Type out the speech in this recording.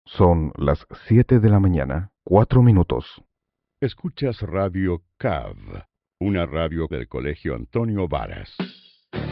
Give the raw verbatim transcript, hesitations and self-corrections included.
Son las siete de la mañana, cuatro minutos. Escuchas Radio C A V, una radio del Colegio Antonio Varas.